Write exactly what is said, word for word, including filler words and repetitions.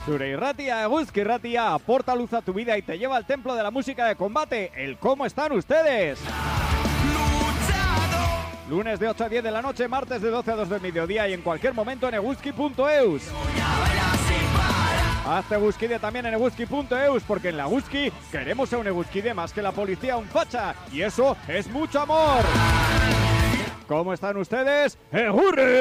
Zure irratia, Eguzki Irratia, aporta luz a tu vida y te lleva al templo de la música de combate, el ¿Cómo están ustedes? Lunes de ocho a diez de la noche, martes de doce a dos del mediodía y en cualquier momento en eguzki punto eus. Hazte Eguzkide también en eguzki punto eus, porque en la Eguzki queremos a un Eguzkide más que la policía un facha, y eso es mucho amor. ¿Cómo están ustedes? ¡Ejurre!